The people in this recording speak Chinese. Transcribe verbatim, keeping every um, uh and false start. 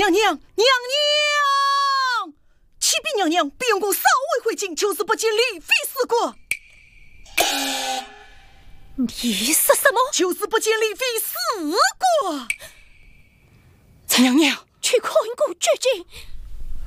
娘娘，娘娘，启禀娘娘，碧云宫稍未回京，就是不见李妃死过。 你说什么？ 就是不见李妃死过。 陈娘娘， 去看顾绝境。